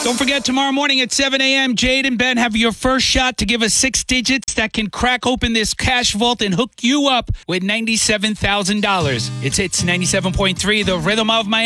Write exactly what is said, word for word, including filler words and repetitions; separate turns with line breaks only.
Don't forget, tomorrow morning at seven a.m., Jade and Ben have your first shot to give us six digits that can crack open this cash vault and hook you up with ninety-seven thousand dollars. It's Hits ninety-seven point three, the rhythm of Miami.